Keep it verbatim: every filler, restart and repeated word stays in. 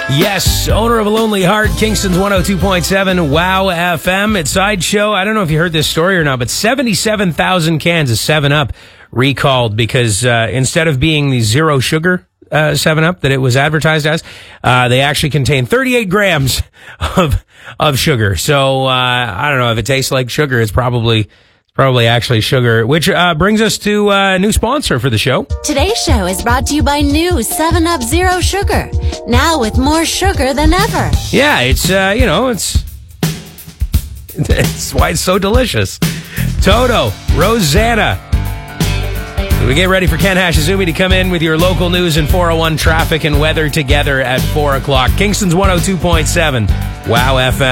Yes, owner of a lonely heart, Kingston's one oh two point seven Wow F M. At Sideshow, I don't know if you heard this story or not, but seventy-seven thousand cans of seven up recalled because uh, instead of being the zero sugar uh, seven up that it was advertised as, uh, they actually contain thirty-eight grams of of sugar. So uh, I don't know if it tastes like sugar. It's probably probably actually sugar, which uh, brings us to a new sponsor for the show. Today's show is brought to you by new seven up Zero Sugar. Now with more sugar than ever. Yeah, it's, uh, you know, it's, it's why it's so delicious. Toto, Rosanna. We get ready for Ken Hashizumi to come in with your local news and four oh one traffic and weather together at four o'clock. Kingston's one oh two point seven Wow F M.